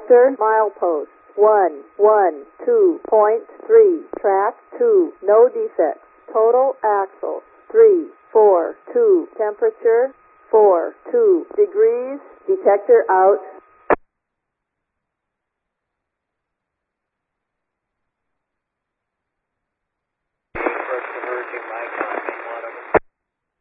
Detector milepost 112.3. Track 2. No defects. Total axle 342. Temperature 42 degrees. Detector out.